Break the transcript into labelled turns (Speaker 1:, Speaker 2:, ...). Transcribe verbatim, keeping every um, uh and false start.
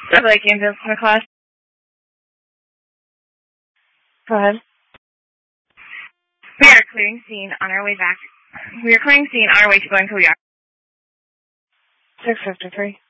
Speaker 1: Like ambulance in the class. Go ahead. We are clearing scene on our way back. We are clearing scene on our way to going to the yard. six fifty-three.